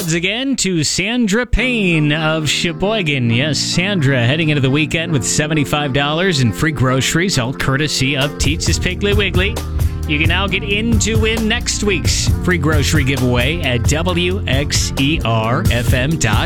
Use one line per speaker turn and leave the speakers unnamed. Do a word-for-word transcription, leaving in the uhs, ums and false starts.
once again to Sandra Payne of Sheboygan. Yes, Sandra heading into the weekend with seventy-five dollars in free groceries, all courtesy of Teach's Piggly Wiggly. You can now get in to win next week's free grocery giveaway at W X E R F M dot